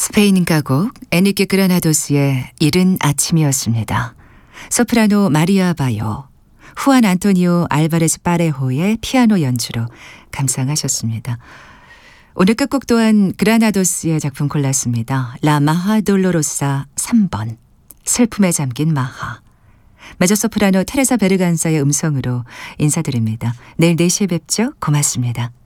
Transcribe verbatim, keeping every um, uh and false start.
스페인 가곡 에니케 그라나도스의 이른 아침이었습니다. 소프라노 마리아 바요, 후안 안토니오 알바레스 파레호의 피아노 연주로 감상하셨습니다. 오늘 끝곡 또한 그라나도스의 작품 골랐습니다. 라 마하 돌로로사 삼 번, 슬픔에 잠긴 마하. 메조소프라노 테레사 베르간사의 음성으로 인사드립니다. 내일 네 시에 뵙죠. 고맙습니다.